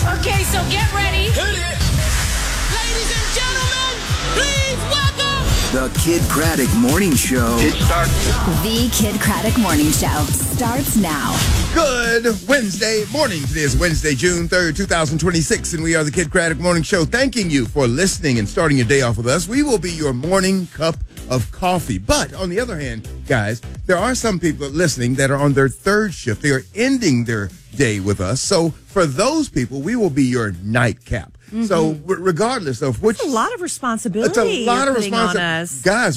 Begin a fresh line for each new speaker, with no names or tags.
Okay, so get ready.
Hit it.
Ladies and gentlemen, please welcome
The Kid Craddock Morning Show.
It starts.
The Kid Craddock Morning Show starts now.
Good Wednesday morning. Today is Wednesday, June 3rd, 2026, and we are the Kid Craddock Morning Show. Thanking you for listening and starting your day off with us. We will be your morning cup of coffee. But on the other hand, guys, there are some people listening that are on their third shift. They are ending their day with us. So for those people, we will be your nightcap. So regardless of which...
It's a lot of responsibility
it's a lot of
you're putting on
responsibility.
us.
Guys,